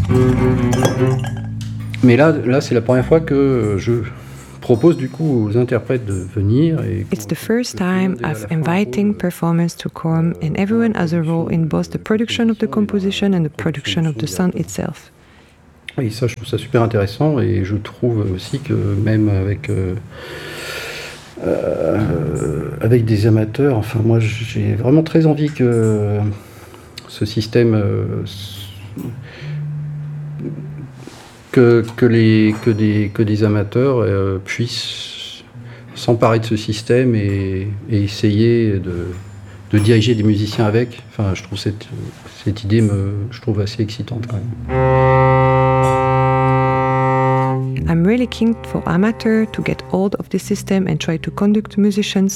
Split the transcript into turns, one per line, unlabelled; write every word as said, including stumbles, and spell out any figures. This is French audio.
Mais là, là, c'est la première fois que je propose du coup aux interprètes de venir. Et
It's the first time of inviting performers to come, and everyone has a role in both the production of the composition and the production of the sound itself.
Et ça, je trouve ça super intéressant, et je trouve aussi que même avec euh, euh, avec des amateurs, enfin moi j'ai vraiment très envie que ce système euh, que, que, les, que, des, que des amateurs euh, puissent s'emparer de ce système et, et essayer de, de diriger des musiciens avec. Enfin, je trouve cette, cette idée me, je trouve assez excitante quand même.
I'm really keen for amateurs to get hold of this system and try to conduct musicians